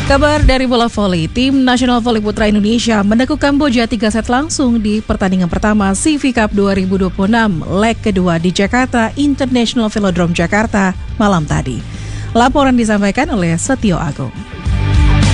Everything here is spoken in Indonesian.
Kabar dari bola voli, tim nasional voli putra Indonesia menekuk Kamboja 3 set langsung di pertandingan pertama CV Cup 2026 leg kedua di Jakarta International Velodrome Jakarta malam tadi. Laporan disampaikan oleh Setio Agung.